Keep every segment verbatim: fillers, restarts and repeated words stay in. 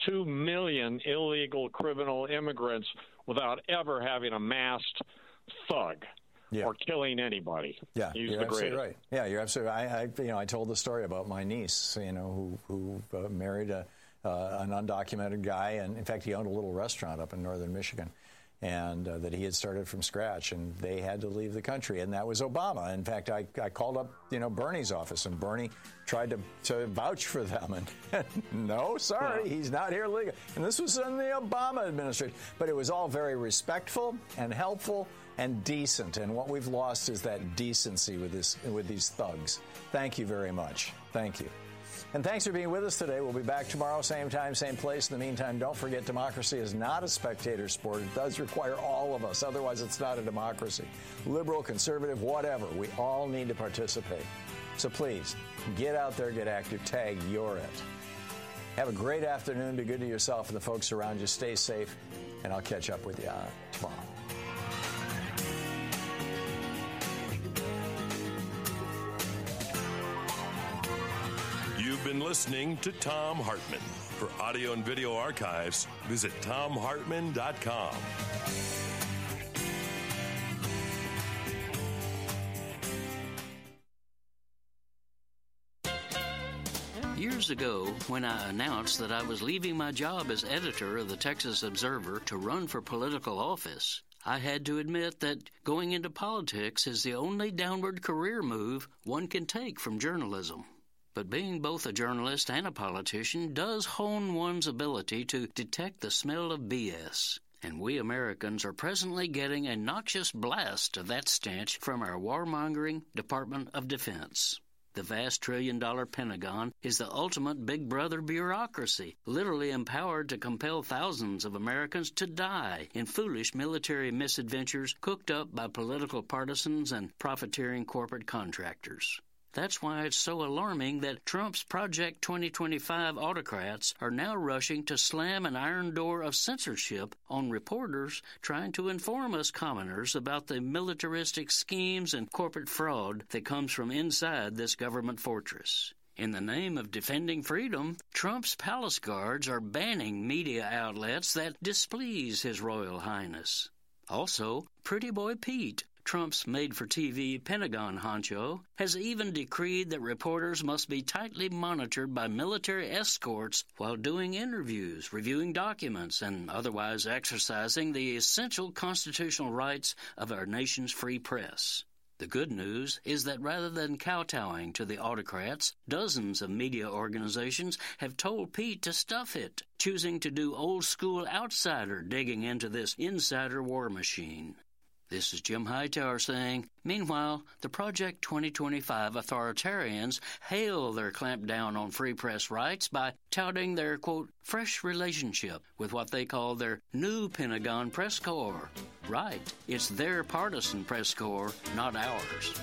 two million illegal criminal immigrants without ever having a masked thug. Yeah. Or killing anybody. Yeah, He's you're the absolutely greatest. right. Yeah, you're absolutely right. I, I, you know, I told the story about my niece, you know, who, who uh, married a, uh, an undocumented guy, and in fact, he owned a little restaurant up in northern Michigan, and uh, that he had started from scratch, and they had to leave the country, and that was Obama. In fact, I, I called up, you know, Bernie's office, and Bernie tried to, to vouch for them, and no, sorry, he's not here legally. And this was in the Obama administration, but it was all very respectful and helpful and decent, and what we've lost is that decency with this with these thugs. Thank you very much. Thank you. And thanks for being with us today. We'll be back tomorrow, same time, same place. In the meantime, don't forget, democracy is not a spectator sport. It does require all of us. Otherwise, it's not a democracy. Liberal, conservative, whatever. We all need to participate. So please, get out there, get active, tag, you're it. Have a great afternoon. Be good to yourself and the folks around you. Stay safe, and I'll catch up with you uh, tomorrow. You've been listening to Thom Hartmann. For audio and video archives, visit thom hartmann dot com. Years ago, when I announced that I was leaving my job as editor of the Texas Observer to run for political office, I had to admit that going into politics is the only downward career move one can take from journalism. But being both a journalist and a politician does hone one's ability to detect the smell of B S. And we Americans are presently getting a noxious blast of that stench from our warmongering Department of Defense. The vast trillion-dollar Pentagon is the ultimate big brother bureaucracy, literally empowered to compel thousands of Americans to die in foolish military misadventures cooked up by political partisans and profiteering corporate contractors. That's why it's so alarming that Trump's Project twenty twenty-five autocrats are now rushing to slam an iron door of censorship on reporters trying to inform us commoners about the militaristic schemes and corporate fraud that comes from inside this government fortress. In the name of defending freedom, Trump's palace guards are banning media outlets that displease His Royal Highness. Also, Pretty Boy Pete, Trump's made-for-T V Pentagon honcho, has even decreed that reporters must be tightly monitored by military escorts while doing interviews, reviewing documents, and otherwise exercising the essential constitutional rights of our nation's free press. The good news is that rather than kowtowing to the autocrats, dozens of media organizations have told Pete to stuff it, choosing to do old-school outsider digging into this insider war machine. This is Jim Hightower saying, meanwhile, the Project twenty twenty-five authoritarians hail their clampdown on free press rights by touting their, quote, fresh relationship with what they call their new Pentagon press corps. Right, it's their partisan press corps, not ours.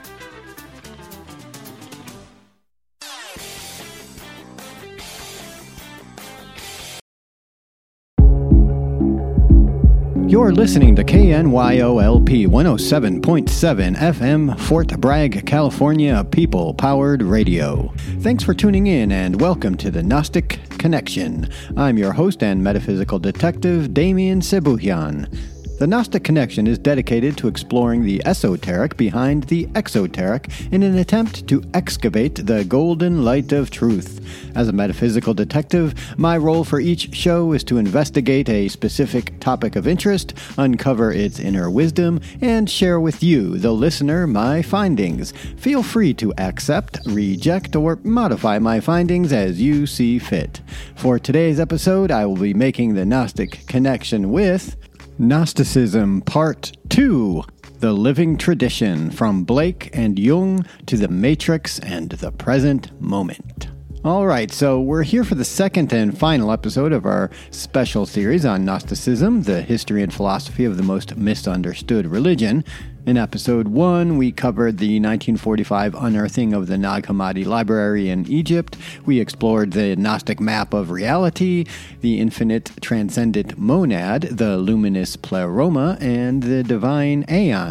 You're listening to K N Y O L P one oh seven point seven F M, Fort Bragg, California, People-Powered Radio. Thanks for tuning in and welcome to the Gnostic Connection. I'm your host and metaphysical detective, Damien Sebuhian. The Gnostic Connection is dedicated to exploring the esoteric behind the exoteric in an attempt to excavate the golden light of truth. As a metaphysical detective, my role for each show is to investigate a specific topic of interest, uncover its inner wisdom, and share with you, the listener, my findings. Feel free to accept, reject, or modify my findings as you see fit. For today's episode, I will be making the Gnostic Connection with Gnosticism Part two, The Living Tradition, from Blake and Jung to the Matrix and the Present Moment. All right, so we're here for the second and final episode of our special series on Gnosticism, the history and philosophy of the most misunderstood religion. In episode one, we covered the nineteen forty-five unearthing of the Nag Hammadi Library in Egypt. We explored the Gnostic map of reality, the infinite transcendent monad, the luminous pleroma, and the divine aeons.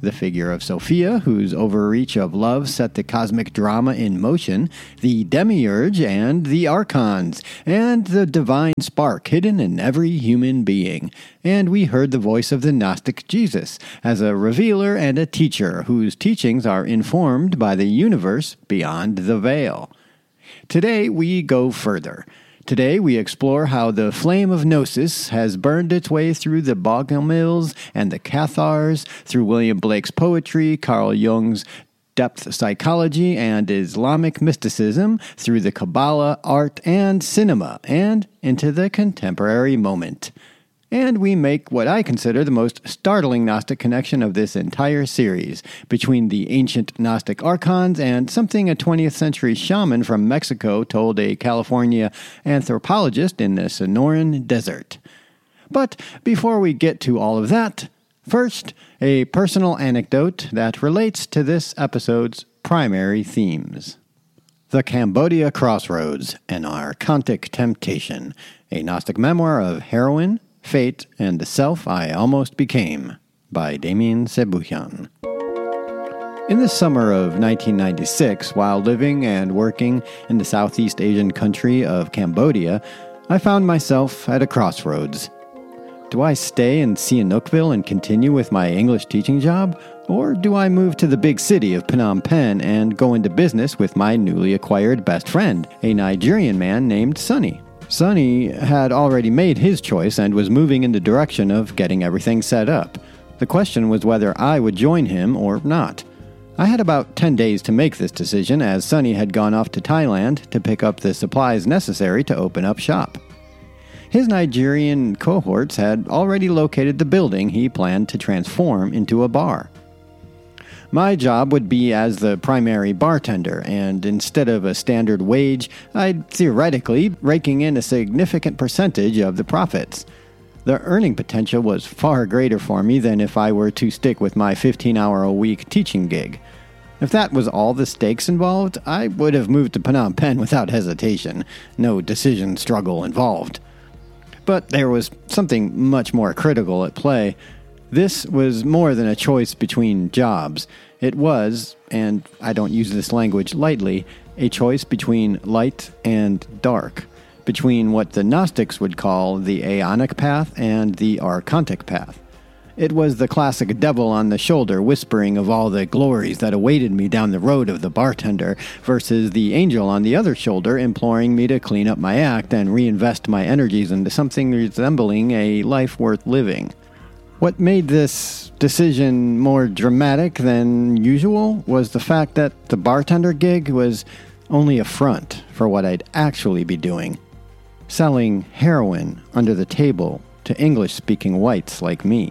the figure of Sophia, whose overreach of love set the cosmic drama in motion, the demiurge and the archons, and the divine spark hidden in every human being. And we heard the voice of the Gnostic Jesus as a revealer and a teacher whose teachings are informed by the universe beyond the veil. Today we go further. Today we explore how the flame of Gnosis has burned its way through the Bogomils and the Cathars, through William Blake's poetry, Carl Jung's depth psychology, and Islamic mysticism, through the Kabbalah, art, and cinema, and into the contemporary moment. And we make what I consider the most startling Gnostic connection of this entire series, between the ancient Gnostic archons and something a twentieth century shaman from Mexico told a California anthropologist in the Sonoran Desert. But before we get to all of that, first, a personal anecdote that relates to this episode's primary themes. The Cambodia Crossroads, an Archontic Temptation, a Gnostic memoir of heroin, fate, and the self I almost became, by Damien Sebouhian. In the summer of nineteen ninety-six, while living and working in the Southeast Asian country of Cambodia, I found myself at a crossroads. Do I stay in Sihanoukville and continue with my English teaching job, or do I move to the big city of Phnom Penh and go into business with my newly acquired best friend, a Nigerian man named Sonny? Sonny had already made his choice and was moving in the direction of getting everything set up. The question was whether I would join him or not. I had about ten days to make this decision, as Sonny had gone off to Thailand to pick up the supplies necessary to open up shop. His Nigerian cohorts had already located the building he planned to transform into a bar. My job would be as the primary bartender, and instead of a standard wage, I'd theoretically raking in a significant percentage of the profits. The earning potential was far greater for me than if I were to stick with my fifteen-hour-a-week teaching gig. If that was all the stakes involved, I would have moved to Phnom Penh without hesitation. No decision struggle involved. But there was something much more critical at play. This was more than a choice between jobs. It was, and I don't use this language lightly, a choice between light and dark, between what the Gnostics would call the Aeonic path and the Archontic path. It was the classic devil on the shoulder whispering of all the glories that awaited me down the road of the bartender, versus the angel on the other shoulder imploring me to clean up my act and reinvest my energies into something resembling a life worth living. What made this decision more dramatic than usual was the fact that the bartender gig was only a front for what I'd actually be doing. Selling heroin under the table to English-speaking whites like me.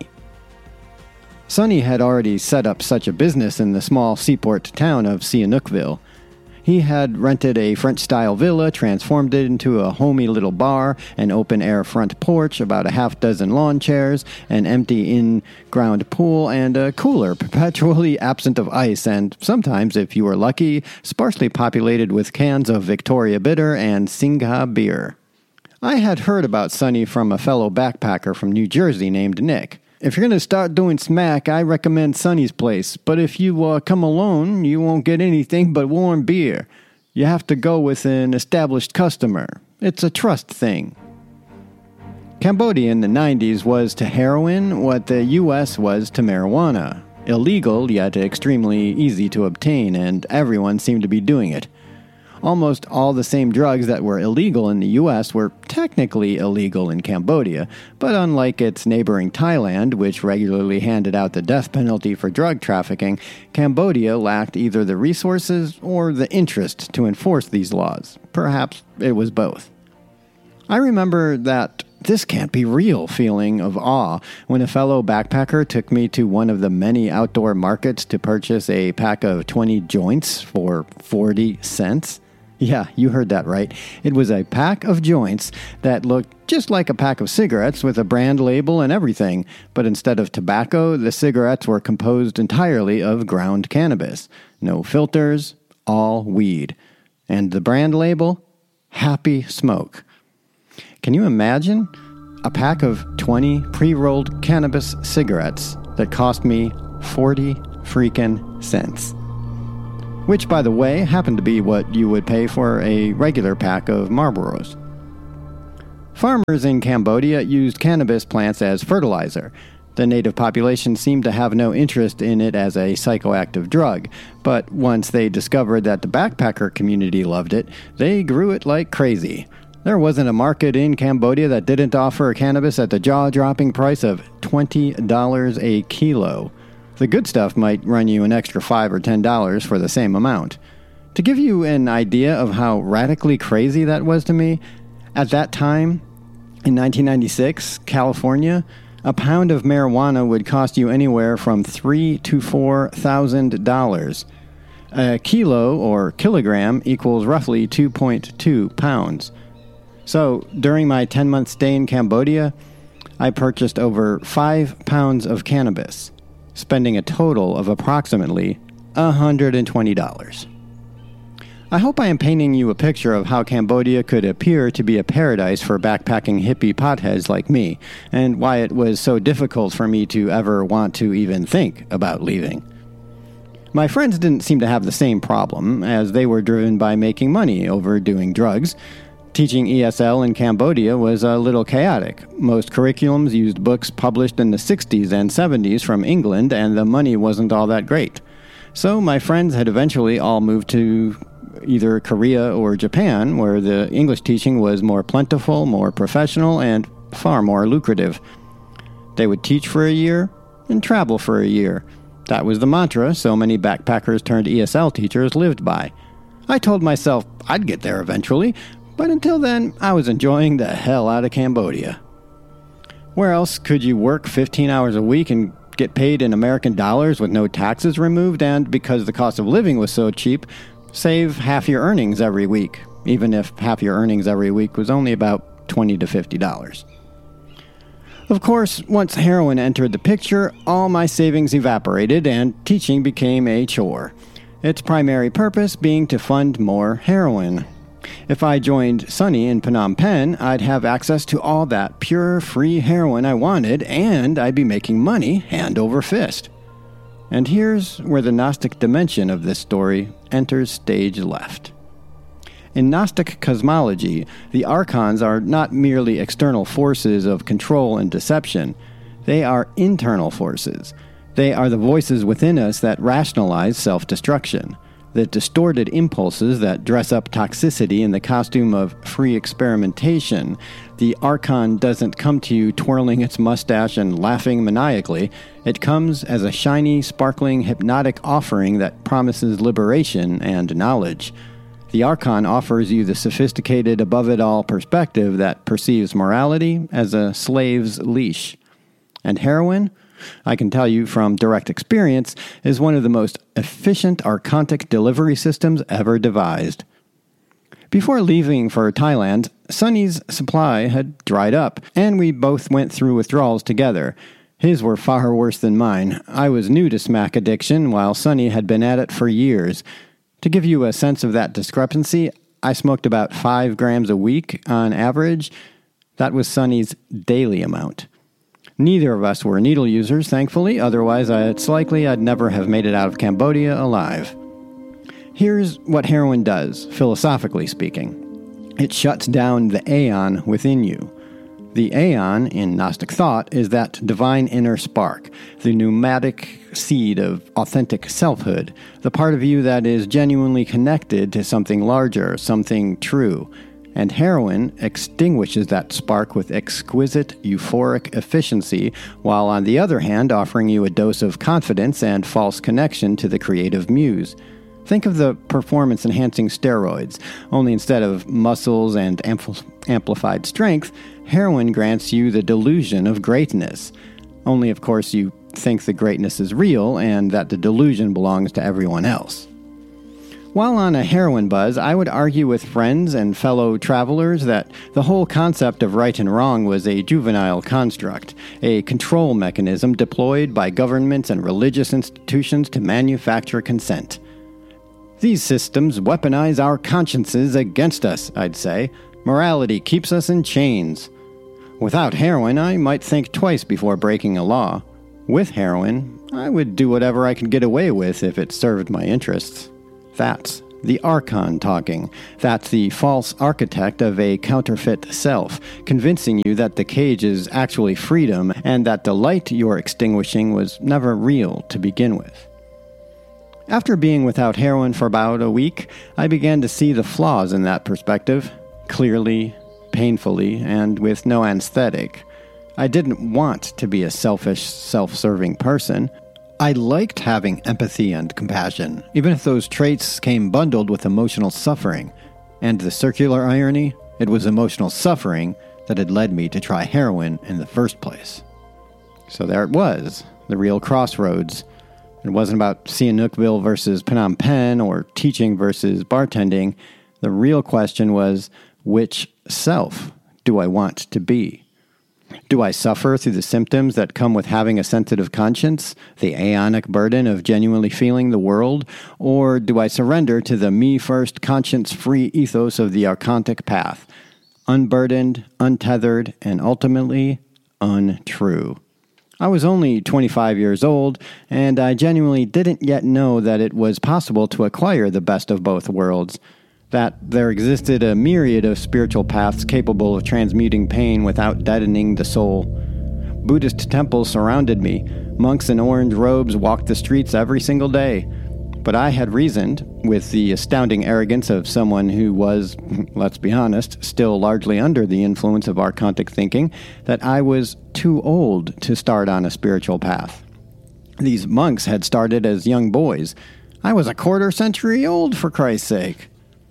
Sonny had already set up such a business in the small seaport town of Sihanoukville. He had rented a French-style villa, transformed it into a homey little bar, an open-air front porch, about a half-dozen lawn chairs, an empty in-ground pool, and a cooler perpetually absent of ice, and sometimes, if you were lucky, sparsely populated with cans of Victoria Bitter and Singha beer. I had heard about Sonny from a fellow backpacker from New Jersey named Nick. If you're going to start doing smack, I recommend Sonny's place. But if you uh, come alone, you won't get anything but warm beer. You have to go with an established customer. It's a trust thing. Cambodia in the nineties was to heroin what the U S was to marijuana. Illegal, yet extremely easy to obtain, and everyone seemed to be doing it. Almost all the same drugs that were illegal in the U S were technically illegal in Cambodia, but unlike its neighboring Thailand, which regularly handed out the death penalty for drug trafficking, Cambodia lacked either the resources or the interest to enforce these laws. Perhaps it was both. I remember that this can't be real feeling of awe when a fellow backpacker took me to one of the many outdoor markets to purchase a pack of twenty joints for forty cents. Yeah, you heard that right. It was a pack of joints that looked just like a pack of cigarettes with a brand label and everything, but instead of tobacco, the cigarettes were composed entirely of ground cannabis. No filters, all weed. And the brand label? Happy Smoke. Can you imagine? A pack of twenty pre-rolled cannabis cigarettes that cost me forty freaking cents. Which, by the way, happened to be what you would pay for a regular pack of Marlboros. Farmers in Cambodia used cannabis plants as fertilizer. The native population seemed to have no interest in it as a psychoactive drug, but once they discovered that the backpacker community loved it, they grew it like crazy. There wasn't a market in Cambodia that didn't offer cannabis at the jaw-dropping price of twenty dollars a kilo. The good stuff might run you an extra five or ten dollars for the same amount. To give you an idea of how radically crazy that was to me, at that time, in nineteen ninety-six, California, a pound of marijuana would cost you anywhere from three to four thousand dollars. A kilo or kilogram equals roughly two point two pounds. So, during my ten-month stay in Cambodia, I purchased over five pounds of cannabis, spending a total of approximately one hundred twenty dollars. I hope I am painting you a picture of how Cambodia could appear to be a paradise for backpacking hippie potheads like me, and why it was so difficult for me to ever want to even think about leaving. My friends didn't seem to have the same problem, as they were driven by making money over doing drugs. Teaching E S L in Cambodia was a little chaotic. Most curriculums used books published in the sixties and seventies from England, and the money wasn't all that great. So my friends had eventually all moved to either Korea or Japan, where the English teaching was more plentiful, more professional, and far more lucrative. They would teach for a year and travel for a year. That was the mantra so many backpackers turned E S L teachers lived by. I told myself I'd get there eventually, but until then, I was enjoying the hell out of Cambodia. Where else could you work fifteen hours a week and get paid in American dollars with no taxes removed, and because the cost of living was so cheap, save half your earnings every week, even if half your earnings every week was only about twenty to fifty dollars. Of course, once heroin entered the picture, all my savings evaporated and teaching became a chore. Its primary purpose being to fund more heroin. If I joined Sunny in Phnom Penh, I'd have access to all that pure, free heroin I wanted, and I'd be making money hand over fist. And here's where the Gnostic dimension of this story enters stage left. In Gnostic cosmology, the archons are not merely external forces of control and deception. They are internal forces. They are the voices within us that rationalize self-destruction, the distorted impulses that dress up toxicity in the costume of free experimentation. The archon doesn't come to you twirling its mustache and laughing maniacally. It comes as a shiny, sparkling, hypnotic offering that promises liberation and knowledge. The archon offers you the sophisticated, above-it-all perspective that perceives morality as a slave's leash. And heroin, I can tell you from direct experience, is one of the most efficient archontic delivery systems ever devised. Before leaving for Thailand, Sunny's supply had dried up, and we both went through withdrawals together. His were far worse than mine. I was new to smack addiction, while Sunny had been at it for years. To give you a sense of that discrepancy, I smoked about five grams a week on average. That was Sunny's daily amount. Neither of us were needle users, thankfully, otherwise it's likely I'd never have made it out of Cambodia alive. Here's what heroin does, philosophically speaking. It shuts down the aeon within you. The aeon, in Gnostic thought, is that divine inner spark, the pneumatic seed of authentic selfhood, the part of you that is genuinely connected to something larger, something true. And heroin extinguishes that spark with exquisite, euphoric efficiency, while on the other hand offering you a dose of confidence and false connection to the creative muse. Think of the performance-enhancing steroids, only instead of muscles and ampl- amplified strength, heroin grants you the delusion of greatness. Only, of course, you think the greatness is real and that the delusion belongs to everyone else. While on a heroin buzz, I would argue with friends and fellow travelers that the whole concept of right and wrong was a juvenile construct, a control mechanism deployed by governments and religious institutions to manufacture consent. These systems weaponize our consciences against us, I'd say. Morality keeps us in chains. Without heroin, I might think twice before breaking a law. With heroin, I would do whatever I could get away with if it served my interests. That's the Archon talking. That's the false architect of a counterfeit self, convincing you that the cage is actually freedom and that the light you're extinguishing was never real to begin with. After being without heroin for about a week, I began to see the flaws in that perspective, clearly, painfully, and with no anesthetic. I didn't want to be a selfish, self-serving person. I liked having empathy and compassion, even if those traits came bundled with emotional suffering. And the circular irony, it was emotional suffering that had led me to try heroin in the first place. So there it was, the real crossroads. It wasn't about Sihanoukville versus Phnom Penh or teaching versus bartending. The real question was, which self do I want to be? Do I suffer through the symptoms that come with having a sensitive conscience, the aeonic burden of genuinely feeling the world, or do I surrender to the me-first, conscience-free ethos of the archontic path, unburdened, untethered, and ultimately untrue? I was only twenty-five years old, and I genuinely didn't yet know that it was possible to acquire the best of both worlds, that there existed a myriad of spiritual paths capable of transmuting pain without deadening the soul. Buddhist temples surrounded me. Monks in orange robes walked the streets every single day. But I had reasoned, with the astounding arrogance of someone who was, let's be honest, still largely under the influence of archontic thinking, that I was too old to start on a spiritual path. These monks had started as young boys. I was a quarter century old, for Christ's sake.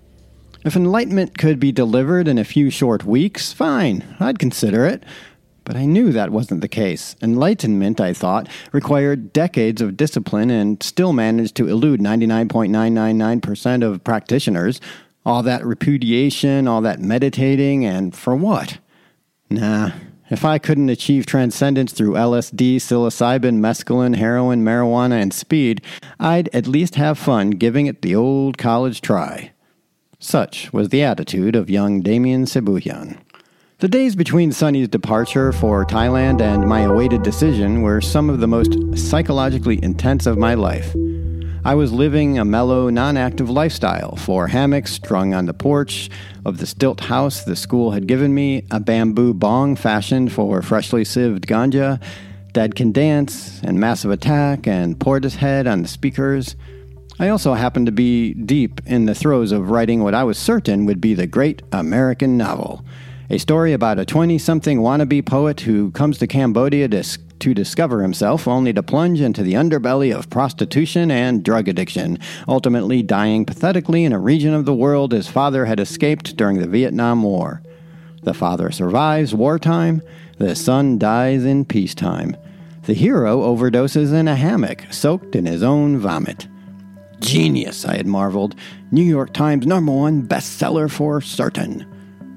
If enlightenment could be delivered in a few short weeks, fine, I'd consider it. But I knew that wasn't the case. Enlightenment, I thought, required decades of discipline and still managed to elude ninety-nine point nine nine nine percent of practitioners. All that repudiation, all that meditating, and for what? Nah, if I couldn't achieve transcendence through L S D, psilocybin, mescaline, heroin, marijuana, and speed, I'd at least have fun giving it the old college try. Such was the attitude of young Damien Sibuyan. The days between Sonny's departure for Thailand and my awaited decision were some of the most psychologically intense of my life. I was living a mellow, non-active lifestyle, four hammocks strung on the porch of the stilt house the school had given me, a bamboo bong fashioned for freshly sieved ganja, Dead Can Dance, and Massive Attack, and Portishead on the speakers. I also happened to be deep in the throes of writing what I was certain would be the great American novel. A story about a twenty-something wannabe poet who comes to Cambodia to, to discover himself, only to plunge into the underbelly of prostitution and drug addiction, ultimately dying pathetically in a region of the world his father had escaped during the Vietnam War. The father survives wartime, the son dies in peacetime. The hero overdoses in a hammock, soaked in his own vomit. Genius, I had marveled. New York Times number one bestseller for certain.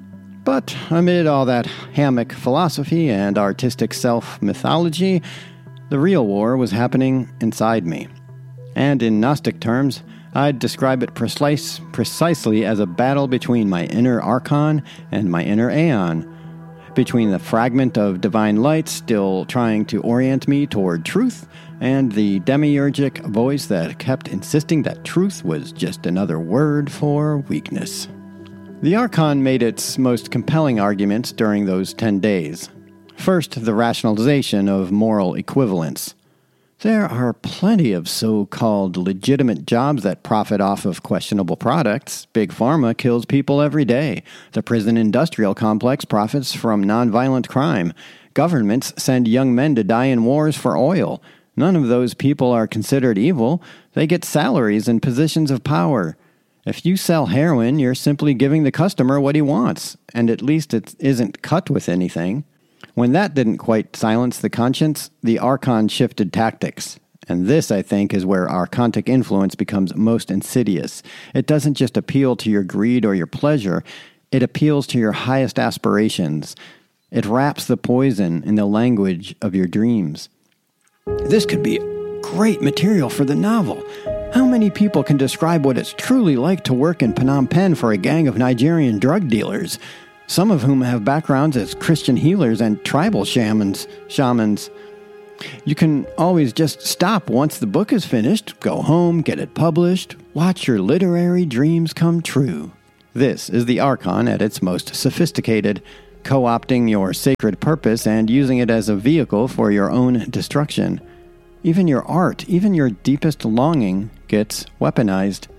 But amid all that hammock philosophy and artistic self-mythology, the real war was happening inside me. And in Gnostic terms, I'd describe it precise, precisely as a battle between my inner Archon and my inner Aeon, between the fragment of divine light still trying to orient me toward truth and the demiurgic voice that kept insisting that truth was just another word for weakness. The Archon made its most compelling arguments during those ten days. First, the rationalization of moral equivalence. There are plenty of so-called legitimate jobs that profit off of questionable products. Big Pharma kills people every day. The prison industrial complex profits from nonviolent crime. Governments send young men to die in wars for oil. None of those people are considered evil. They get salaries and positions of power. If you sell heroin, you're simply giving the customer what he wants, and at least it isn't cut with anything. When that didn't quite silence the conscience, the Archon shifted tactics. And this, I think, is where archontic influence becomes most insidious. It doesn't just appeal to your greed or your pleasure. It appeals to your highest aspirations. It wraps the poison in the language of your dreams. This could be great material for the novel. How many people can describe what it's truly like to work in Phnom Penh for a gang of Nigerian drug dealers, some of whom have backgrounds as Christian healers and tribal shamans? shamans. You can always just stop once the book is finished, go home, get it published, watch your literary dreams come true. This is the Archon at its most sophisticated, co-opting your sacred purpose and using it as a vehicle for your own destruction. Even your art, even your deepest longing gets weaponized.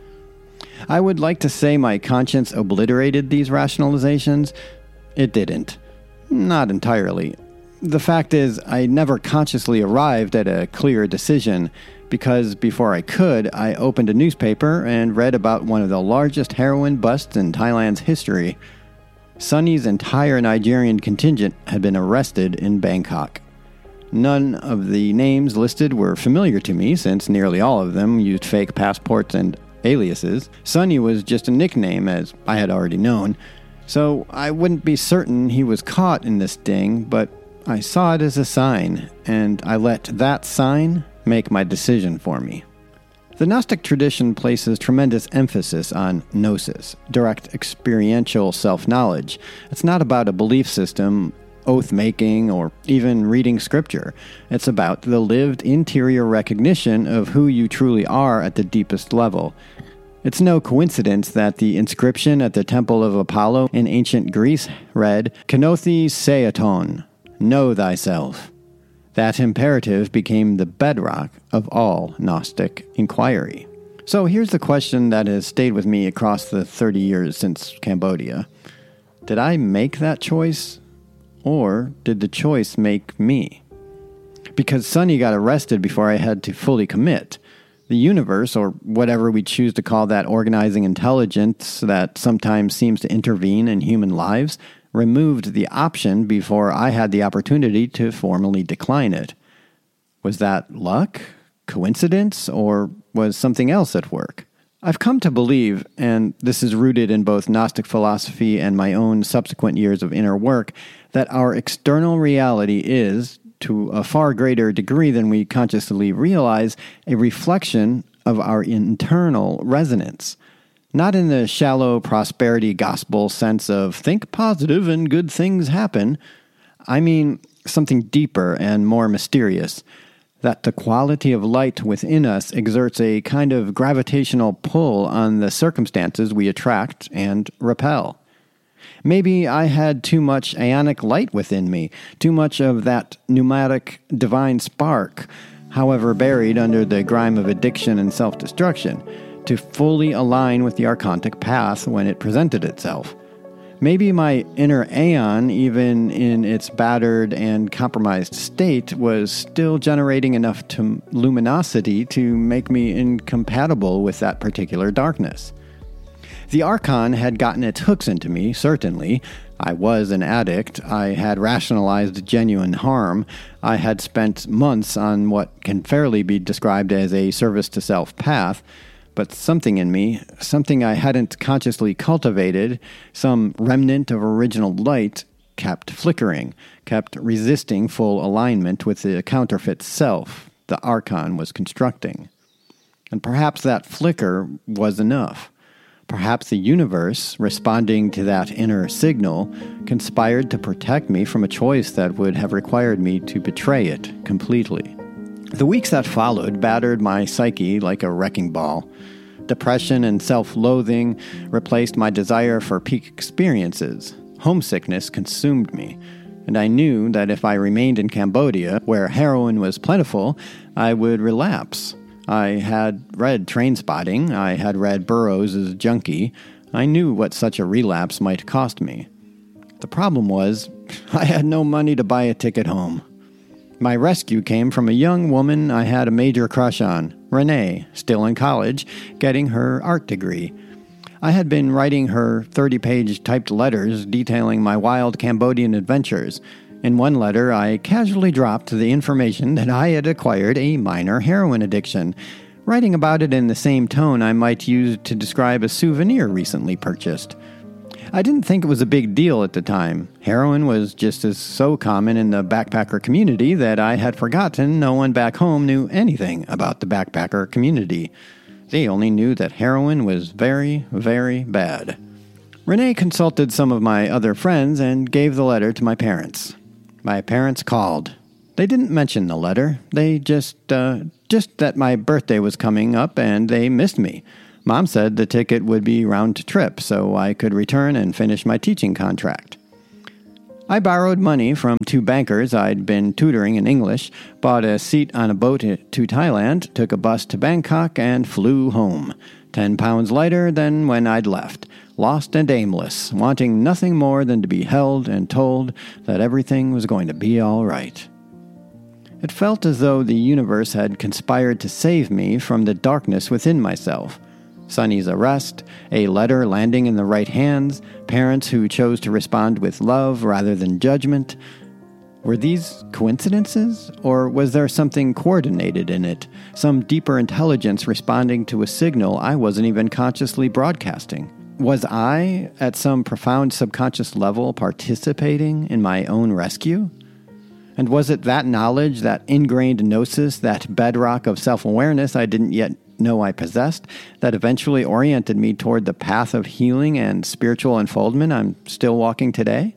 I would like to say my conscience obliterated these rationalizations. It didn't. Not entirely. The fact is, I never consciously arrived at a clear decision, because before I could, I opened a newspaper and read about one of the largest heroin busts in Thailand's history. Sunny's entire Nigerian contingent had been arrested in Bangkok. None of the names listed were familiar to me, since nearly all of them used fake passports and aliases. Sunny was just a nickname, as I had already known, so I wouldn't be certain he was caught in this sting, but I saw it as a sign, and I let that sign make my decision for me. The Gnostic tradition places tremendous emphasis on gnosis, direct experiential self-knowledge. It's not about a belief system, oath-making, or even reading scripture. It's about the lived interior recognition of who you truly are at the deepest level. It's no coincidence that the inscription at the Temple of Apollo in ancient Greece read, Kenothi Seaton, know thyself. That imperative became the bedrock of all Gnostic inquiry. So here's the question that has stayed with me across the thirty years since Cambodia. Did I make that choice? Or did the choice make me? Because Sunny got arrested before I had to fully commit. The universe, or whatever we choose to call that organizing intelligence that sometimes seems to intervene in human lives, removed the option before I had the opportunity to formally decline it. Was that luck, coincidence, or was something else at work? I've come to believe, and this is rooted in both Gnostic philosophy and my own subsequent years of inner work, that our external reality is, to a far greater degree than we consciously realize, a reflection of our internal resonance. Not in the shallow prosperity gospel sense of think positive and good things happen. I mean something deeper and more mysterious, that the quality of light within us exerts a kind of gravitational pull on the circumstances we attract and repel. Maybe I had too much ionic light within me, too much of that pneumatic divine spark, however buried under the grime of addiction and self-destruction, to fully align with the archontic path when it presented itself. Maybe my inner aeon, even in its battered and compromised state, was still generating enough to luminosity to make me incompatible with that particular darkness. The Archon had gotten its hooks into me, certainly. I was an addict. I had rationalized genuine harm. I had spent months on what can fairly be described as a service-to-self path. But something in me, something I hadn't consciously cultivated, some remnant of original light, kept flickering, kept resisting full alignment with the counterfeit self the Archon was constructing. And perhaps that flicker was enough. Perhaps the universe, responding to that inner signal, conspired to protect me from a choice that would have required me to betray it completely. The weeks that followed battered my psyche like a wrecking ball. Depression and self-loathing replaced my desire for peak experiences. Homesickness consumed me, and I knew that if I remained in Cambodia, where heroin was plentiful, I would relapse. I had read Trainspotting, I had read Burroughs' Junkie. I knew what such a relapse might cost me. The problem was, I had no money to buy a ticket home. My rescue came from a young woman I had a major crush on, Renee, still in college, getting her art degree. I had been writing her thirty-page typed letters detailing my wild Cambodian adventures. In one letter, I casually dropped the information that I had acquired a minor heroin addiction, writing about it in the same tone I might use to describe a souvenir recently purchased. I didn't think it was a big deal at the time. Heroin was just as so common in the backpacker community that I had forgotten no one back home knew anything about the backpacker community. They only knew that heroin was very, very bad. Renee consulted some of my other friends and gave the letter to my parents. My parents called. They didn't mention the letter. They just, uh, just that my birthday was coming up and they missed me. Mom said the ticket would be round trip so I could return and finish my teaching contract. I borrowed money from two bankers I'd been tutoring in English, bought a seat on a boat to Thailand, took a bus to Bangkok, and flew home. Ten pounds lighter than when I'd left, lost and aimless, wanting nothing more than to be held and told that everything was going to be all right. It felt as though the universe had conspired to save me from the darkness within myself. Sonny's arrest, a letter landing in the right hands, parents who chose to respond with love rather than judgment. Were these coincidences, or was there something coordinated in it, some deeper intelligence responding to a signal I wasn't even consciously broadcasting? Was I, at some profound subconscious level, participating in my own rescue? And was it that knowledge, that ingrained gnosis, that bedrock of self-awareness I didn't yet know I possessed, that eventually oriented me toward the path of healing and spiritual unfoldment I'm still walking today?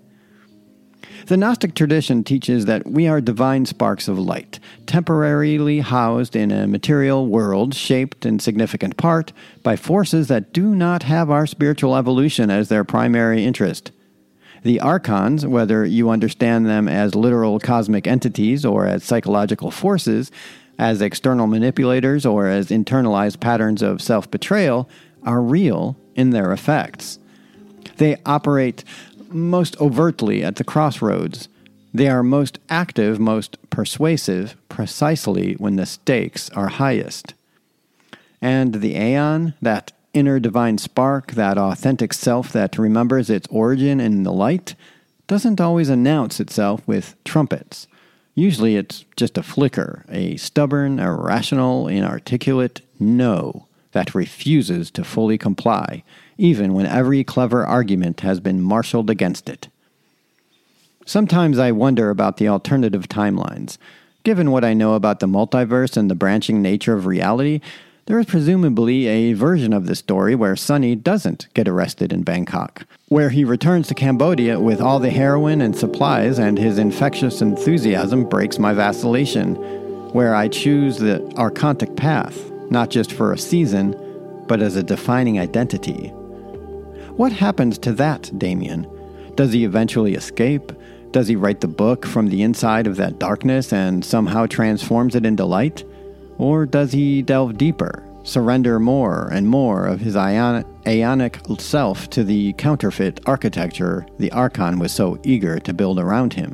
The Gnostic tradition teaches that we are divine sparks of light, temporarily housed in a material world shaped in significant part by forces that do not have our spiritual evolution as their primary interest. The archons, whether you understand them as literal cosmic entities or as psychological forces, as external manipulators or as internalized patterns of self-betrayal, are real in their effects. They operate most overtly at the crossroads. They are most active, most persuasive, precisely when the stakes are highest. And the aeon, that inner divine spark, that authentic self that remembers its origin in the light, doesn't always announce itself with trumpets. Usually it's just a flicker, a stubborn, irrational, inarticulate no that refuses to fully comply, even when every clever argument has been marshaled against it. Sometimes I wonder about the alternative timelines. Given what I know about the multiverse and the branching nature of reality, there is presumably a version of the story where Sonny doesn't get arrested in Bangkok, where he returns to Cambodia with all the heroin and supplies and his infectious enthusiasm breaks my vacillation, where I choose the archontic path, not just for a season, but as a defining identity. What happens to that Damien? Does he eventually escape? Does he write the book from the inside of that darkness and somehow transforms it into light? Or does he delve deeper, surrender more and more of his ionic, aeonic self to the counterfeit architecture the Archon was so eager to build around him?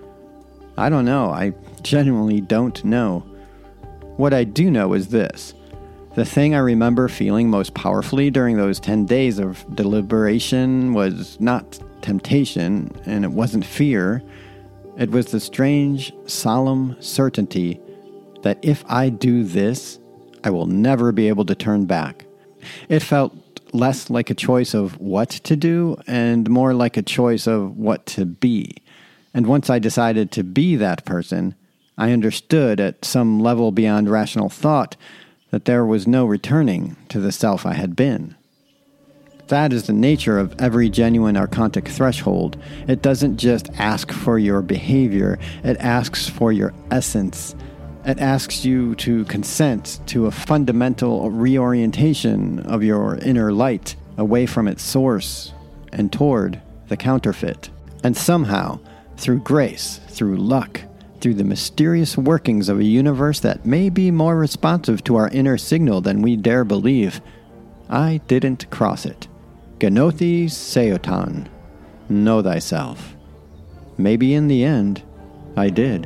I don't know. I genuinely don't know. What I do know is this. The thing I remember feeling most powerfully during those ten days of deliberation was not temptation, and it wasn't fear. It was the strange, solemn certainty that if I do this, I will never be able to turn back. It felt less like a choice of what to do and more like a choice of what to be. And once I decided to be that person, I understood at some level beyond rational thought that there was no returning to the self I had been. That is the nature of every genuine archontic threshold. It doesn't just ask for your behavior, it asks for your essence. It asks you to consent to a fundamental reorientation of your inner light away from its source and toward the counterfeit. And somehow, through grace, through luck, through the mysterious workings of a universe that may be more responsive to our inner signal than we dare believe, I didn't cross it. Genothi Seotan, know thyself. Maybe in the end, I did.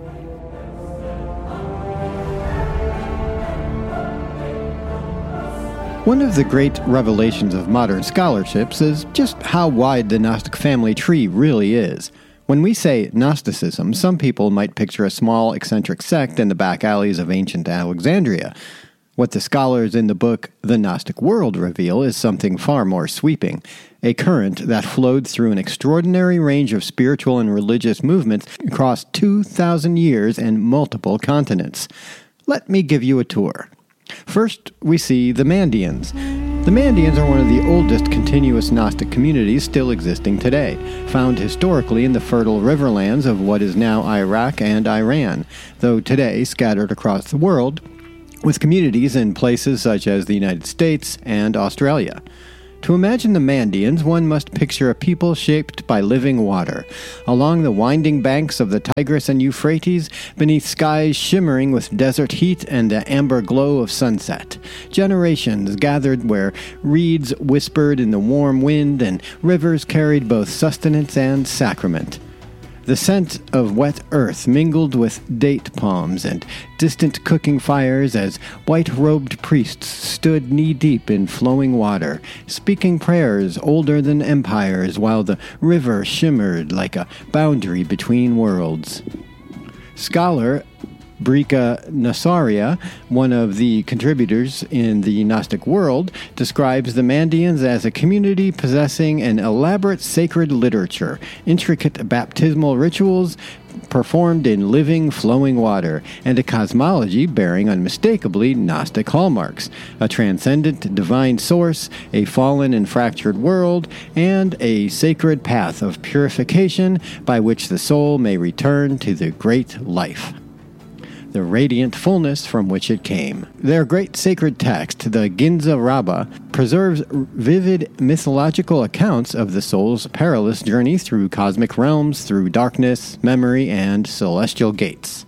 One of the great revelations of modern scholarships is just how wide the Gnostic family tree really is. When we say Gnosticism, some people might picture a small, eccentric sect in the back alleys of ancient Alexandria. What the scholars in the book The Gnostic World reveal is something far more sweeping, a current that flowed through an extraordinary range of spiritual and religious movements across two thousand years and multiple continents. Let me give you a tour. First, we see the Mandeans. The Mandeans are one of the oldest continuous Gnostic communities still existing today, found historically in the fertile riverlands of what is now Iraq and Iran, though today scattered across the world, with communities in places such as the United States and Australia. To imagine the Mandeans, one must picture a people shaped by living water, along the winding banks of the Tigris and Euphrates, beneath skies shimmering with desert heat and the amber glow of sunset. Generations gathered where reeds whispered in the warm wind and rivers carried both sustenance and sacrament. The scent of wet earth mingled with date palms and distant cooking fires as white-robed priests stood knee-deep in flowing water, speaking prayers older than empires while the river shimmered like a boundary between worlds. Scholar Brika Nasaria, one of the contributors in the Gnostic World, describes the Mandeans as a community possessing an elaborate sacred literature, intricate baptismal rituals performed in living, flowing water, and a cosmology bearing unmistakably Gnostic hallmarks, a transcendent divine source, a fallen and fractured world, and a sacred path of purification by which the soul may return to the great life, the radiant fullness from which it came. Their great sacred text, the Ginza Rabbah, preserves vivid mythological accounts of the soul's perilous journey through cosmic realms, through darkness, memory, and celestial gates.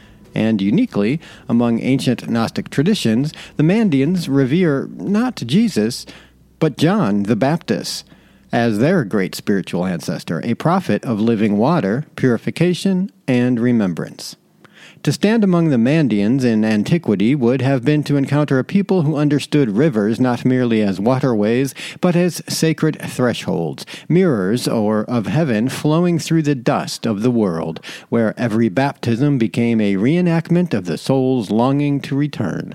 And uniquely, among ancient Gnostic traditions, the Mandeans revere not Jesus, but John the Baptist as their great spiritual ancestor, a prophet of living water, purification, and remembrance. To stand among the Mandeans in antiquity would have been to encounter a people who understood rivers not merely as waterways, but as sacred thresholds, mirrors or of heaven flowing through the dust of the world, where every baptism became a reenactment of the soul's longing to return.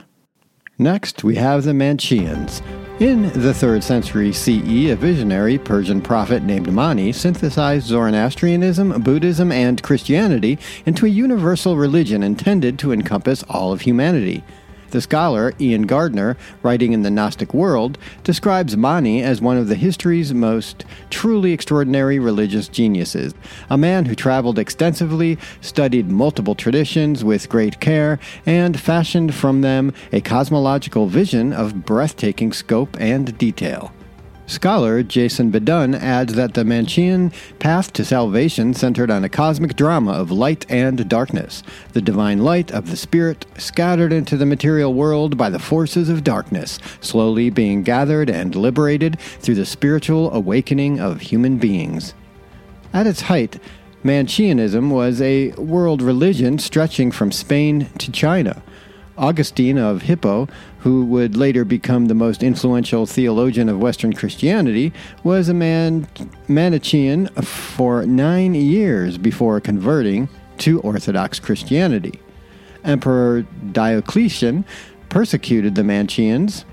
Next, we have the Mancheans. In the third century C E, a visionary Persian prophet named Mani synthesized Zoroastrianism, Buddhism, and Christianity into a universal religion intended to encompass all of humanity. The scholar Ian Gardner, writing in the Gnostic World, describes Mani as one of the history's most truly extraordinary religious geniuses, a man who traveled extensively, studied multiple traditions with great care, and fashioned from them a cosmological vision of breathtaking scope and detail. Scholar Jason Bedun adds that the Manchean path to salvation centered on a cosmic drama of light and darkness, the divine light of the spirit scattered into the material world by the forces of darkness, slowly being gathered and liberated through the spiritual awakening of human beings. At its height, Mancheanism was a world religion stretching from Spain to China. Augustine of Hippo, who would later become the most influential theologian of Western Christianity, was a man Manichaean for nine years before converting to Orthodox Christianity. Emperor Diocletian persecuted the Mancheans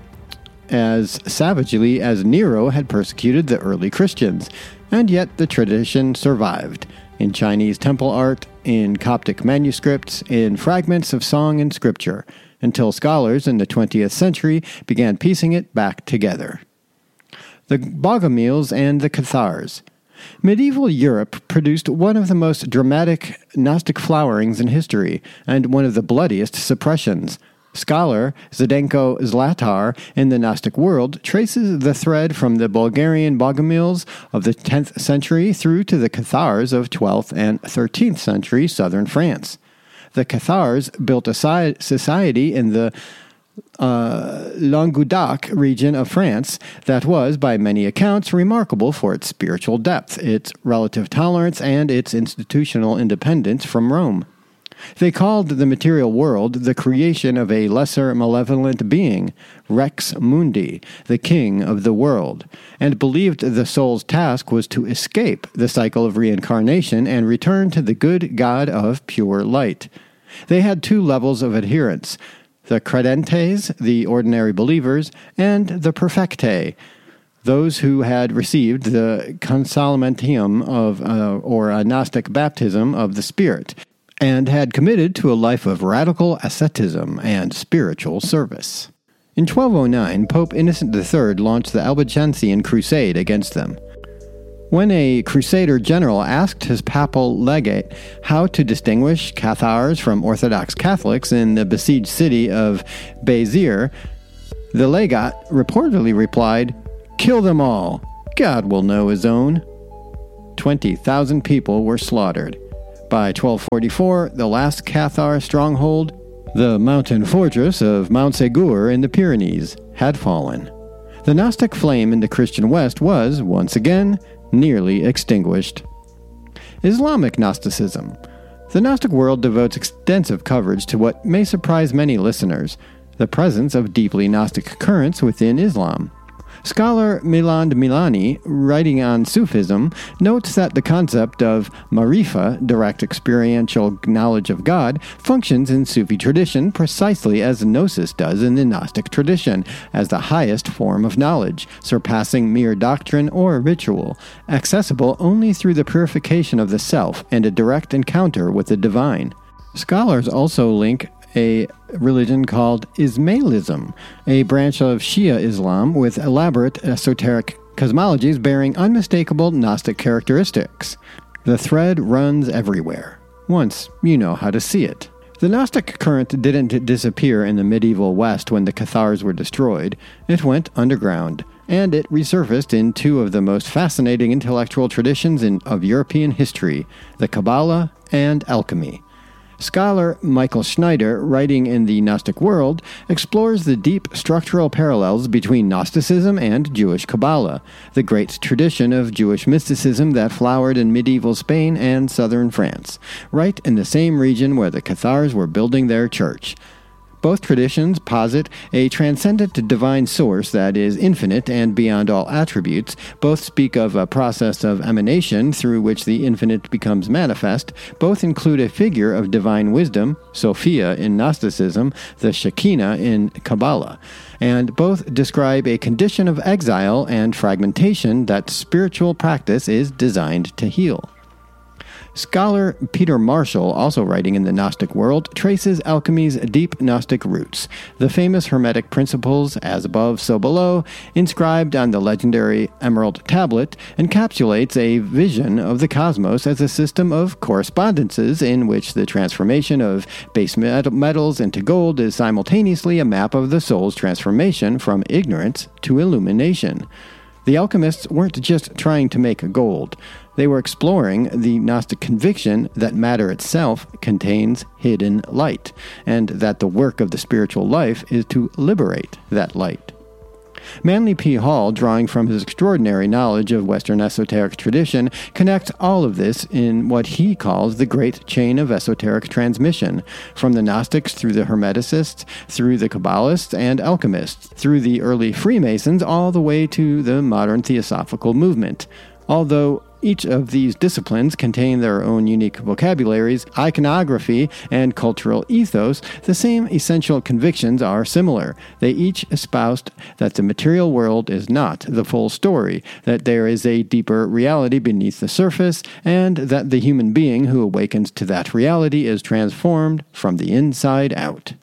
as savagely as Nero had persecuted the early Christians, and yet the tradition survived in Chinese temple art, in Coptic manuscripts, in fragments of song and scripture, until scholars in the twentieth century began piecing it back together. The Bogomils and the Cathars. Medieval Europe produced one of the most dramatic Gnostic flowerings in history, and one of the bloodiest suppressions. Scholar Zdenko Zlatar in the Gnostic World traces the thread from the Bulgarian Bogomils of the tenth century through to the Cathars of twelfth and thirteenth century southern France. The Cathars built a society in the uh, Languedoc region of France that was, by many accounts, remarkable for its spiritual depth, its relative tolerance, and its institutional independence from Rome. They called the material world the creation of a lesser malevolent being, Rex Mundi, the king of the world, and believed the soul's task was to escape the cycle of reincarnation and return to the good God of pure light. They had two levels of adherents, the credentes, the ordinary believers, and the perfectae, those who had received the consolamentum of, uh, or a Gnostic baptism of the Spirit, and had committed to a life of radical asceticism and spiritual service. In twelve oh nine, Pope Innocent the Third launched the Albigensian Crusade against them. When a Crusader general asked his papal legate how to distinguish Cathars from Orthodox Catholics in the besieged city of Béziers, the legate reportedly replied, "Kill them all. God will know his own." twenty thousand people were slaughtered. By twelve forty-four, the last Cathar stronghold, the mountain fortress of Mount Ségur in the Pyrenees, had fallen. The Gnostic flame in the Christian West was, once again, nearly extinguished. Islamic Gnosticism. The Gnostic world devotes extensive coverage to what may surprise many listeners, the presence of deeply Gnostic currents within Islam. Scholar Milan Milani, writing on Sufism, notes that the concept of marifa, direct experiential knowledge of God, functions in Sufi tradition precisely as Gnosis does in the Gnostic tradition, as the highest form of knowledge, surpassing mere doctrine or ritual, accessible only through the purification of the self and a direct encounter with the divine. Scholars also link a religion called Ismailism, a branch of Shia Islam with elaborate esoteric cosmologies bearing unmistakable Gnostic characteristics. The thread runs everywhere, once you know how to see it. The Gnostic current didn't disappear in the medieval West when the Cathars were destroyed. It went underground, and it resurfaced in two of the most fascinating intellectual traditions in, of European history, the Kabbalah and alchemy. Scholar Michael Schneider, writing in The Gnostic World, explores the deep structural parallels between Gnosticism and Jewish Kabbalah, the great tradition of Jewish mysticism that flowered in medieval Spain and southern France, right in the same region where the Cathars were building their church. Both traditions posit a transcendent divine source that is infinite and beyond all attributes. Both speak of a process of emanation through which the infinite becomes manifest. Both include a figure of divine wisdom, Sophia in Gnosticism, the Shekinah in Kabbalah. And both describe a condition of exile and fragmentation that spiritual practice is designed to heal. Scholar Peter Marshall, also writing in the Gnostic World, traces alchemy's deep Gnostic roots. The famous Hermetic principles, as above, so below, inscribed on the legendary Emerald Tablet, encapsulates a vision of the cosmos as a system of correspondences in which the transformation of base metals into gold is simultaneously a map of the soul's transformation from ignorance to illumination. The alchemists weren't just trying to make gold. They were exploring the Gnostic conviction that matter itself contains hidden light, and that the work of the spiritual life is to liberate that light. Manly P. Hall, drawing from his extraordinary knowledge of Western esoteric tradition, connects all of this in what he calls the great chain of esoteric transmission, from the Gnostics through the Hermeticists, through the Kabbalists and alchemists, through the early Freemasons, all the way to the modern Theosophical movement. Although each of these disciplines contain their own unique vocabularies, iconography, and cultural ethos, the same essential convictions are similar. They each espoused that the material world is not the full story, that there is a deeper reality beneath the surface, and that the human being who awakens to that reality is transformed from the inside out.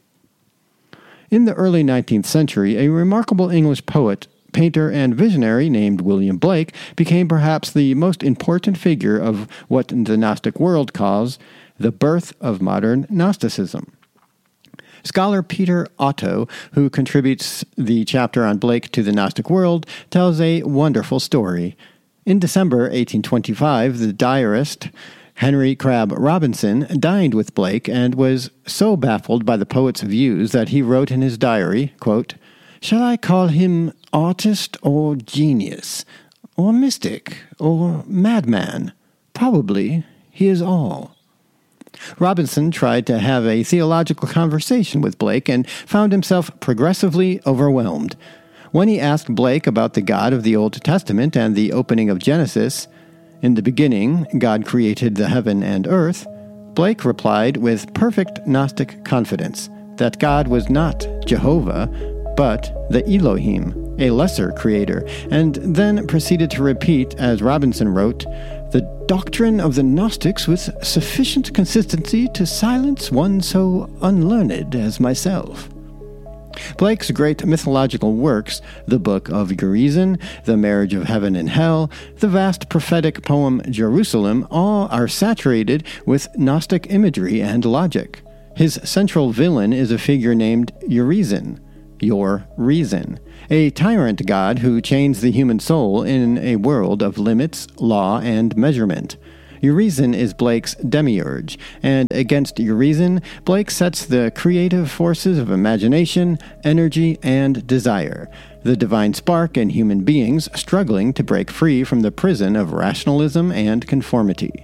In the early nineteenth century, a remarkable English poet, painter, and visionary named William Blake became perhaps the most important figure of what the Gnostic world calls the birth of modern Gnosticism. Scholar Peter Otto, who contributes the chapter on Blake to the Gnostic World, tells a wonderful story. In December eighteen twenty-five, the diarist Henry Crabb Robinson dined with Blake and was so baffled by the poet's views that he wrote in his diary, quote, "Shall I call him artist or genius, or mystic, or madman? Probably he is all." Robinson tried to have a theological conversation with Blake and found himself progressively overwhelmed. When he asked Blake about the God of the Old Testament and the opening of Genesis, "In the beginning, God created the heaven and earth," Blake replied with perfect Gnostic confidence that God was not Jehovah, but the Elohim, a lesser creator, and then proceeded to repeat, as Robinson wrote, "the doctrine of the Gnostics with sufficient consistency to silence one so unlearned as myself." Blake's great mythological works, the Book of Urizen, The Marriage of Heaven and Hell, the vast prophetic poem Jerusalem, all are saturated with Gnostic imagery and logic. His central villain is a figure named Urizen, your reason, a tyrant god who chains the human soul in a world of limits, law, and measurement. Urizen is Blake's demiurge, and against Urizen, Blake sets the creative forces of imagination, energy, and desire, the divine spark in human beings struggling to break free from the prison of rationalism and conformity.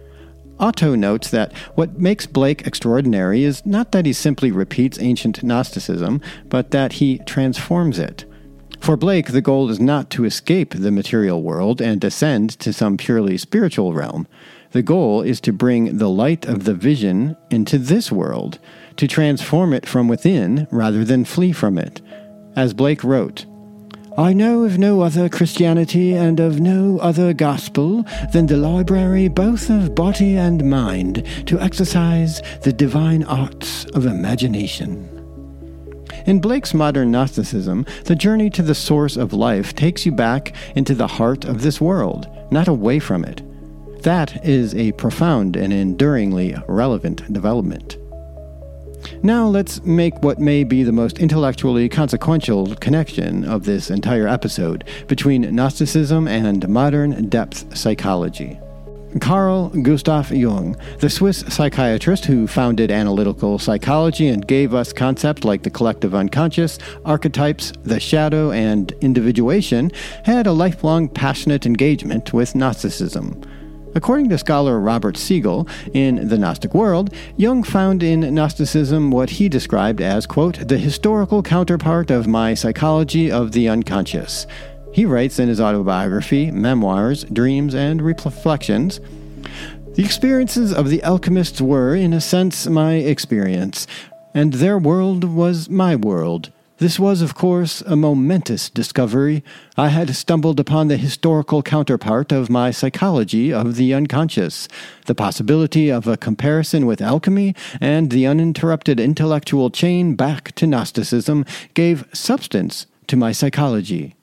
Otto notes that what makes Blake extraordinary is not that he simply repeats ancient Gnosticism, but that he transforms it. For Blake, the goal is not to escape the material world and ascend to some purely spiritual realm. The goal is to bring the light of the vision into this world, to transform it from within rather than flee from it. As Blake wrote, "I know of no other Christianity and of no other gospel than the library both of body and mind to exercise the divine arts of imagination." In Blake's modern Gnosticism, the journey to the source of life takes you back into the heart of this world, not away from it. That is a profound and enduringly relevant development. Now let's make what may be the most intellectually consequential connection of this entire episode between Gnosticism and modern depth psychology. Carl Gustav Jung, the Swiss psychiatrist who founded analytical psychology and gave us concepts like the collective unconscious, archetypes, the shadow, and individuation, had a lifelong passionate engagement with Gnosticism. According to scholar Robert Siegel, in The Gnostic World, Jung found in Gnosticism what he described as, quote, the historical counterpart of my psychology of the unconscious. He writes in his autobiography, memoirs, dreams, and reflections, "The experiences of the alchemists were, in a sense, my experience, and their world was my world. This was, of course, a momentous discovery. I had stumbled upon the historical counterpart of my psychology of the unconscious. The possibility of a comparison with alchemy and the uninterrupted intellectual chain back to Gnosticism gave substance to my psychology."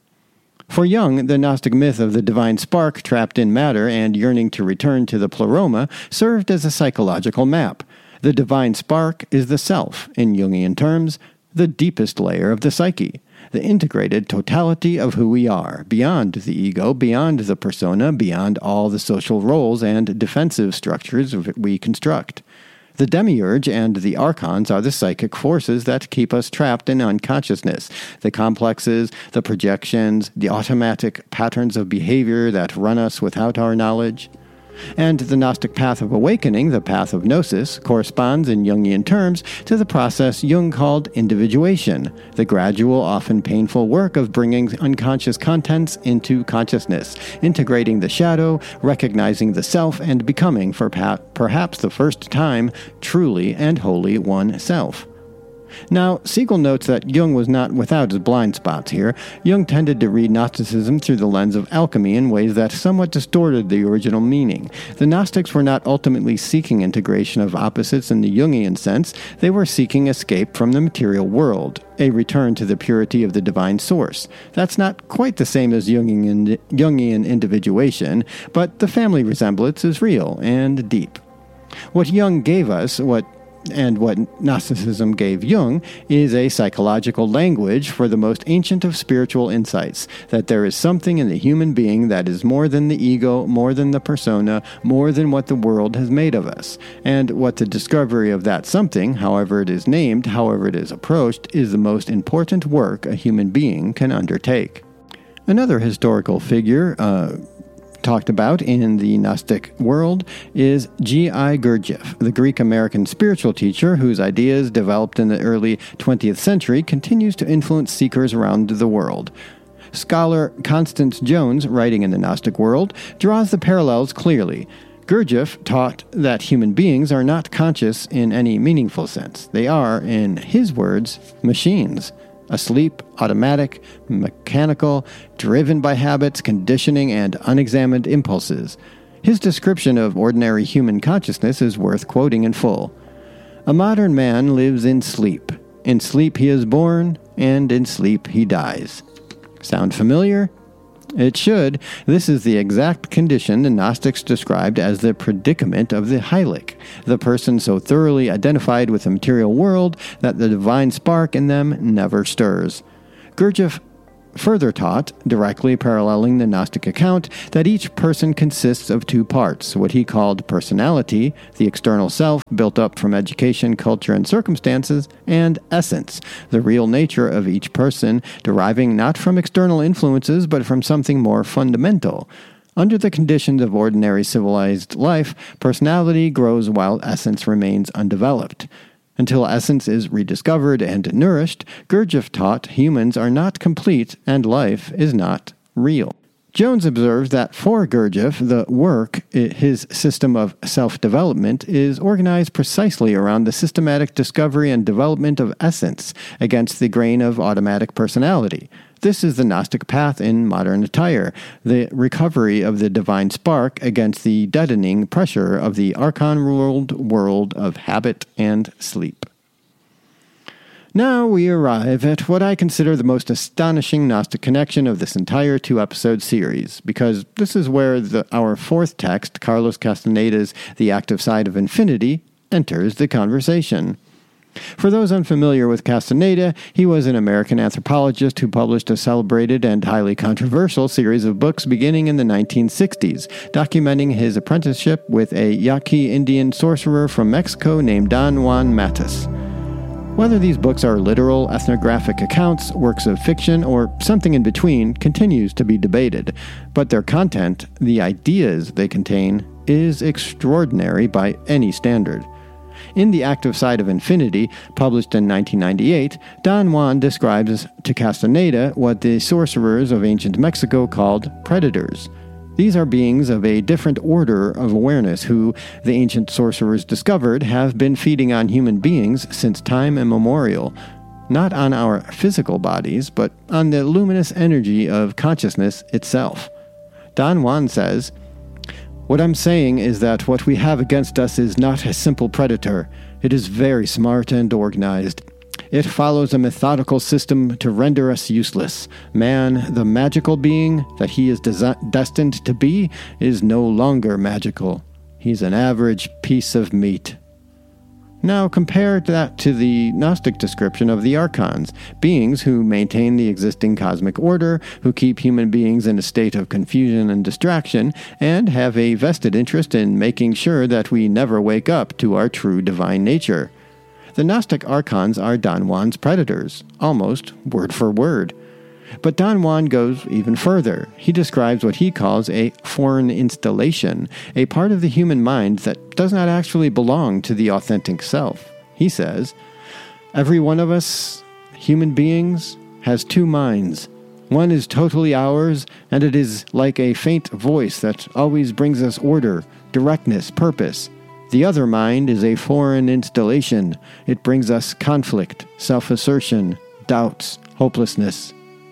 For Jung, the Gnostic myth of the divine spark trapped in matter and yearning to return to the pleroma served as a psychological map. The divine spark is the self, in Jungian terms, the deepest layer of the psyche, the integrated totality of who we are, beyond the ego, beyond the persona, beyond all the social roles and defensive structures we construct. The demiurge and the archons are the psychic forces that keep us trapped in unconsciousness, the complexes, the projections, the automatic patterns of behavior that run us without our knowledge. And the Gnostic path of awakening, the path of gnosis, corresponds in Jungian terms to the process Jung called individuation, the gradual, often painful work of bringing unconscious contents into consciousness, integrating the shadow, recognizing the self, and becoming, for perhaps the first time, truly and wholly one self. Now, Siegel notes that Jung was not without his blind spots here. Jung tended to read Gnosticism through the lens of alchemy in ways that somewhat distorted the original meaning. The Gnostics were not ultimately seeking integration of opposites in the Jungian sense. They were seeking escape from the material world, a return to the purity of the divine source. That's not quite the same as Jungian, Jungian individuation, but the family resemblance is real and deep. What Jung gave us, what and what Gnosticism gave Jung, is a psychological language for the most ancient of spiritual insights, that there is something in the human being that is more than the ego, more than the persona, more than what the world has made of us, and what the discovery of that something, however it is named, however it is approached, is the most important work a human being can undertake. Another historical figure, uh, talked about in the Gnostic world is G I Gurdjieff, the Greek-American spiritual teacher whose ideas, developed in the early twentieth century, continues to influence seekers around the world. Scholar Constance Jones, writing in the Gnostic world, draws the parallels clearly. Gurdjieff taught that human beings are not conscious in any meaningful sense. They are, in his words, machines. Asleep, automatic, mechanical, driven by habits, conditioning, and unexamined impulses. His description of ordinary human consciousness is worth quoting in full. A modern man lives in sleep. In sleep he is born, and in sleep he dies. Sound familiar? It should. This is the exact condition the Gnostics described as the predicament of the Heilig, the person so thoroughly identified with the material world that the divine spark in them never stirs. Gurdjieff further taught, directly paralleling the Gnostic account, that each person consists of two parts, what he called personality, the external self built up from education, culture, and circumstances, and essence, the real nature of each person, deriving not from external influences but from something more fundamental. Under the conditions of ordinary civilized life, personality grows while essence remains undeveloped. Until essence is rediscovered and nourished, Gurdjieff taught humans are not complete and life is not real. Jones observes that for Gurdjieff, the work, his system of self-development, is organized precisely around the systematic discovery and development of essence against the grain of automatic personality. This is the Gnostic path in modern attire, the recovery of the divine spark against the deadening pressure of the archon-ruled world of habit and sleep. Now we arrive at what I consider the most astonishing Gnostic connection of this entire two-episode series, because this is where the, our fourth text, Carlos Castaneda's The Active Side of Infinity, enters the conversation. For those unfamiliar with Castaneda, he was an American anthropologist who published a celebrated and highly controversial series of books beginning in the nineteen sixties, documenting his apprenticeship with a Yaqui Indian sorcerer from Mexico named Don Juan Matus. Whether these books are literal ethnographic accounts, works of fiction, or something in between continues to be debated, but their content, the ideas they contain, is extraordinary by any standard. In The Active Side of Infinity, published in nineteen ninety-eight, Don Juan describes to Castaneda what the sorcerers of ancient Mexico called predators. These are beings of a different order of awareness who, the ancient sorcerers discovered, have been feeding on human beings since time immemorial, not on our physical bodies, but on the luminous energy of consciousness itself. Don Juan says, "What I'm saying is that what we have against us is not a simple predator. It is very smart and organized. It follows a methodical system to render us useless. Man, the magical being that he is desi- destined to be, is no longer magical. He's an average piece of meat." Now compare that to the Gnostic description of the archons, beings who maintain the existing cosmic order, who keep human beings in a state of confusion and distraction, and have a vested interest in making sure that we never wake up to our true divine nature. The Gnostic archons are Don Juan's predators, almost word for word. But Don Juan goes even further. He describes what he calls a foreign installation, a part of the human mind that does not actually belong to the authentic self. He says, "Every one of us, human beings, has two minds. One is totally ours, and it is like a faint voice that always brings us order, directness, purpose. The other mind is a foreign installation. It brings us conflict, self-assertion, doubts, hopelessness."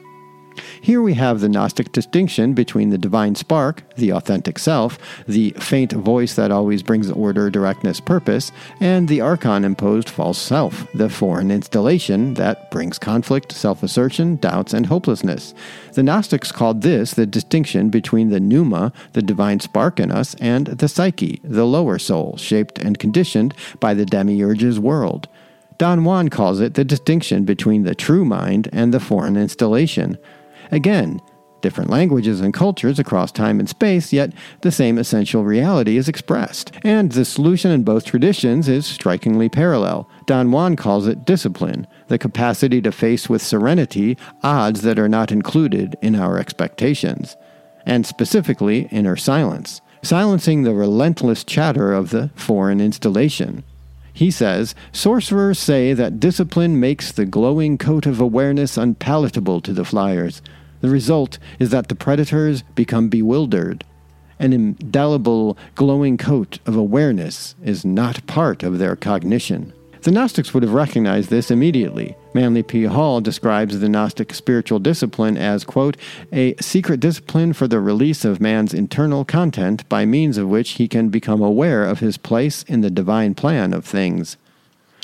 Here we have the Gnostic distinction between the divine spark, the authentic self, the faint voice that always brings order, directness, purpose, and the archon-imposed false self, the foreign installation that brings conflict, self-assertion, doubts, and hopelessness. The Gnostics called this the distinction between the pneuma, the divine spark in us, and the psyche, the lower soul, shaped and conditioned by the demiurge's world. Don Juan calls it the distinction between the true mind and the foreign installation. Again, different languages and cultures across time and space, yet the same essential reality is expressed. And the solution in both traditions is strikingly parallel. Don Juan calls it discipline, the capacity to face with serenity odds that are not included in our expectations, and specifically inner silence, silencing the relentless chatter of the foreign installation. He says, "Sorcerers say that discipline makes the glowing coat of awareness unpalatable to the flyers. The result is that the predators become bewildered. An indelible, glowing coat of awareness is not part of their cognition." The Gnostics would have recognized this immediately. Manly P. Hall describes the Gnostic spiritual discipline as, quote, "a secret discipline for the release of man's internal content by means of which he can become aware of his place in the divine plan of things."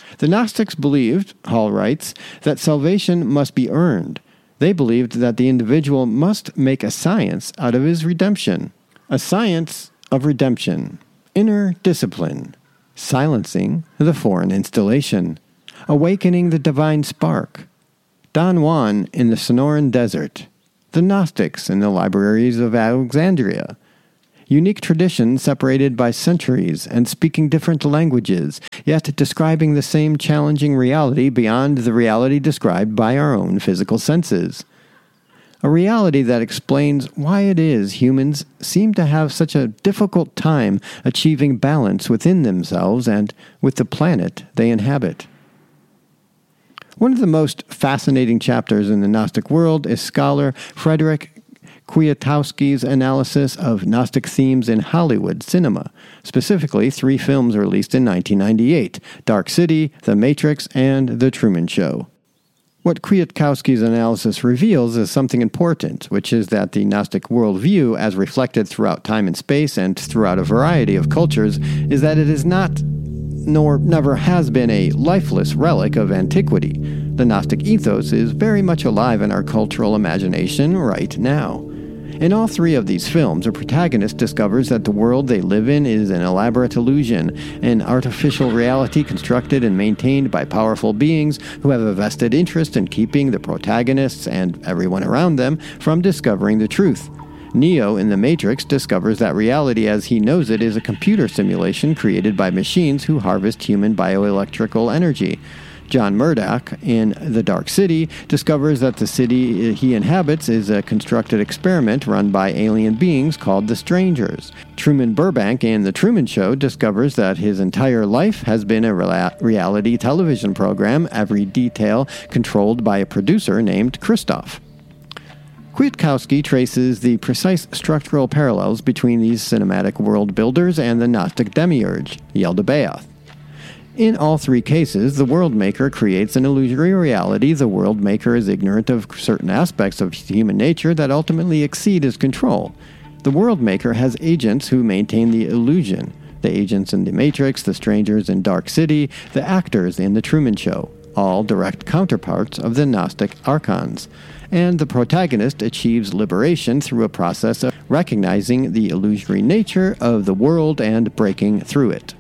The Gnostics believed, Hall writes, that salvation must be earned. They believed that the individual must make a science out of his redemption. A science of redemption, inner discipline, silencing the foreign installation, awakening the divine spark. Don Juan in the Sonoran Desert, the Gnostics in the libraries of Alexandria, unique traditions separated by centuries and speaking different languages, yet describing the same challenging reality beyond the reality described by our own physical senses. A reality that explains why it is humans seem to have such a difficult time achieving balance within themselves and with the planet they inhabit. One of the most fascinating chapters in the Gnostic world is scholar Frederick Kwiatkowski's analysis of Gnostic themes in Hollywood cinema, specifically three films released in nineteen ninety-eight, Dark City, The Matrix, and The Truman Show. What Kwiatkowski's analysis reveals is something important, which is that the Gnostic worldview, as reflected throughout time and space and throughout a variety of cultures, is that it is not, nor never has been, a lifeless relic of antiquity. The Gnostic ethos is very much alive in our cultural imagination right now. In all three of these films, a protagonist discovers that the world they live in is an elaborate illusion, an artificial reality constructed and maintained by powerful beings who have a vested interest in keeping the protagonists and everyone around them from discovering the truth. Neo in The Matrix discovers that reality as he knows it is a computer simulation created by machines who harvest human bioelectrical energy. John Murdoch in The Dark City discovers that the city he inhabits is a constructed experiment run by alien beings called the Strangers. Truman Burbank in The Truman Show discovers that his entire life has been a reality television program, every detail controlled by a producer named Christoph. Kwiatkowski traces the precise structural parallels between these cinematic world builders and the Gnostic demiurge, Yaldabaoth. In all three cases, the world maker creates an illusory reality. The world maker is ignorant of certain aspects of human nature that ultimately exceed his control. The world maker has agents who maintain the illusion. The agents in The Matrix, the strangers in Dark City, the actors in The Truman Show, all direct counterparts of the Gnostic archons. And the protagonist achieves liberation through a process of recognizing the illusory nature of the world and breaking through it.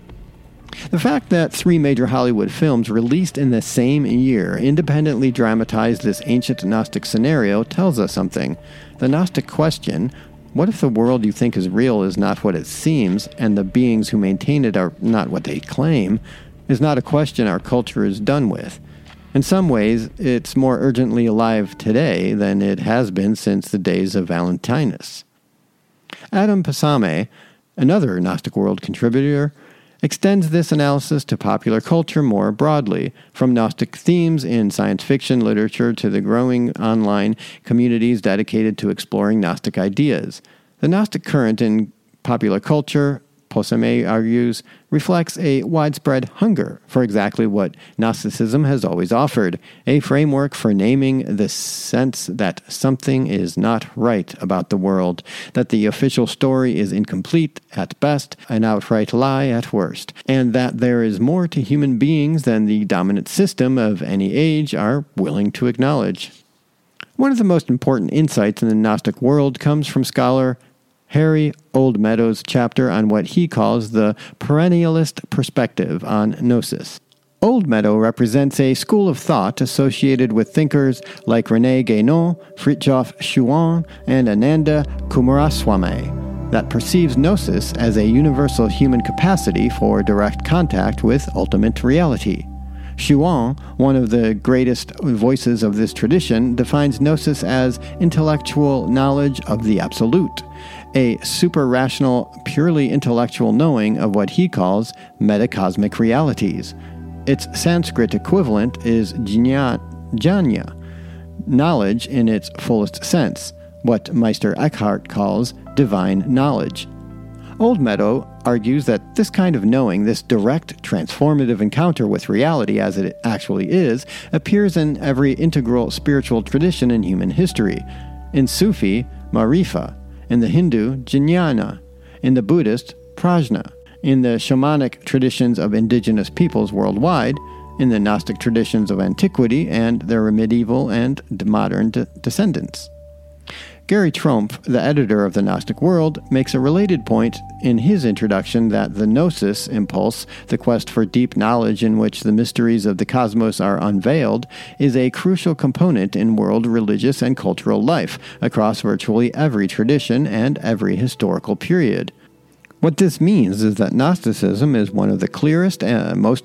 The fact that three major Hollywood films released in the same year independently dramatized this ancient Gnostic scenario tells us something. The Gnostic question, what if the world you think is real is not what it seems, and the beings who maintain it are not what they claim, is not a question our culture is done with. In some ways, it's more urgently alive today than it has been since the days of Valentinus. Adam Pasame, another Gnostic World contributor, extends this analysis to popular culture more broadly, from Gnostic themes in science fiction literature to the growing online communities dedicated to exploring Gnostic ideas. The Gnostic current in popular culture, Pasame argues, reflects a widespread hunger for exactly what Gnosticism has always offered, a framework for naming the sense that something is not right about the world, that the official story is incomplete at best, an outright lie at worst, and that there is more to human beings than the dominant system of any age are willing to acknowledge. One of the most important insights in the Gnostic world comes from scholar Harry Oldmeadow's chapter on what he calls the perennialist perspective on Gnosis. Oldmeadow represents a school of thought associated with thinkers like René Guénon, Fritjof Schuon, and Ananda Coomaraswamy that perceives Gnosis as a universal human capacity for direct contact with ultimate reality. Schuon, one of the greatest voices of this tradition, defines Gnosis as intellectual knowledge of the Absolute, a super-rational, purely intellectual knowing of what he calls metacosmic realities. Its Sanskrit equivalent is jnana, jnana, knowledge in its fullest sense, what Meister Eckhart calls divine knowledge. Oldmeadow argues that this kind of knowing, this direct, transformative encounter with reality as it actually is, appears in every integral spiritual tradition in human history. In Sufi, Marifa; in the Hindu, Jnana; in the Buddhist, Prajna; in the shamanic traditions of indigenous peoples worldwide, in the Gnostic traditions of antiquity and their medieval and modern de- descendants. Gary Trumpf, the editor of the Gnostic World, makes a related point in his introduction that the gnosis impulse, the quest for deep knowledge in which the mysteries of the cosmos are unveiled, is a crucial component in world religious and cultural life across virtually every tradition and every historical period. What this means is that Gnosticism is one of the clearest and most